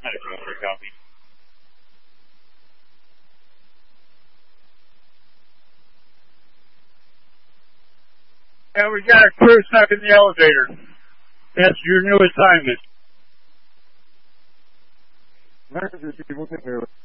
Copy. And we got a crew stuck in the elevator. That's your new assignment. We'll take care of it.